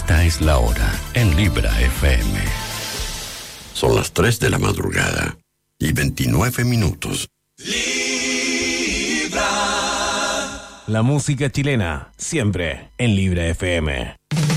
Esta es la hora en Libra FM. Son las 3 de la madrugada y 29 minutos. La música chilena, siempre en Libra FM.